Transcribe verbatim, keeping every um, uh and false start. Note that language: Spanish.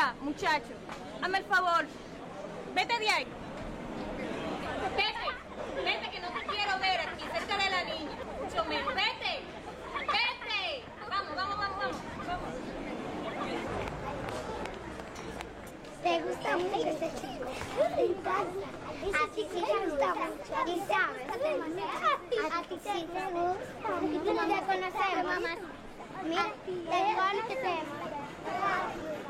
Mira, muchacho, hazme el favor. Vete de ahí. Vete, vete que no te quiero ver aquí cerca de la niña. Mucho menos. Vete, vete. Vamos, vamos, vamos, vamos. vamos. ¿Te gusta mucho ese chico? A ti sí te gusta mucho. ¿Y sabes? A ti sí te gusta. ¿Y tú no te conoces, mamá? Mira, te digo algo que te